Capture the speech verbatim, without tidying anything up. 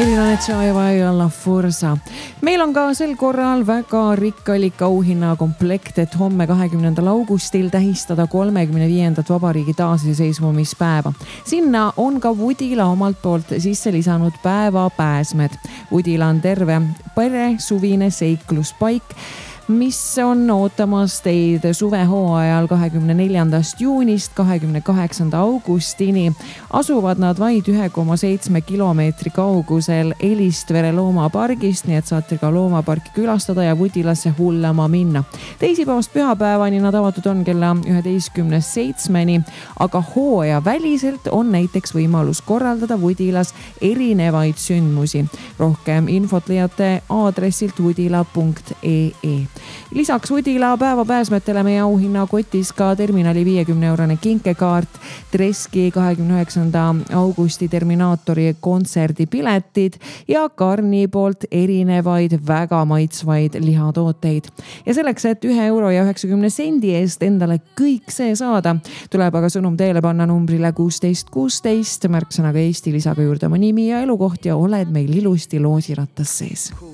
Elina Netsajeva ja La Forza. Meil on ka sel korral väga rikkalik auhinna komplekt, et homme kahekümnendal augustil tähistada kolmekümne viiendat vabariigi taasiseseisvumispäeva. Sinna on ka Udila omalt poolt sisse lisanud päevapääsmed. Udila on terve pere suvine seikluspaik, mis on ootamas teid suvehooajal kahekümne neljandast juunist kahekümne kaheksanda augustini. Asuvad nad vaid üks koma seitse kilomeetri kaugusel Elistvere loomapargist, nii et saate ka loomaparki külastada ja Udilasse hullama minna. Teisipäevast pühapäevani nad avatud on kella üheteistkümnest seitsmeni, aga hooaja väliselt on näiteks võimalus korraldada Udilas erinevaid sündmusi. Rohkem infot leiate aadressilt udila punkt ee. Lisaks Udila päevapääsmetele meie auhinna kotis ka terminali viiekümne eurone kinkekaart, Treski kahekümne üheksanda augusti Terminaatori kontserdipiletid ja Karni poolt erinevaid väga maitsvaid lihatooteid. Ja selleks, et ühe euro ja üheksakümne sendi eest endale kõik see saada, tuleb aga sõnum teele panna numbrile kuusteist kuusteist, märksõnaga Eesti lisaga juurde oma nimi ja elukoht ja oled meil ilusti loosirattas sees.